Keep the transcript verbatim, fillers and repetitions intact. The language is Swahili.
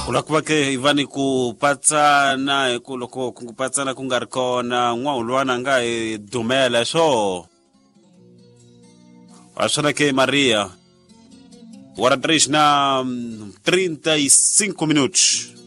Kulakuwa ke ivani kupatsana kuloko kupatsana kungarikona ngwa ulwana nga e dumela so. Ashona ke Maria. Wara três na trinta e cinco minutos.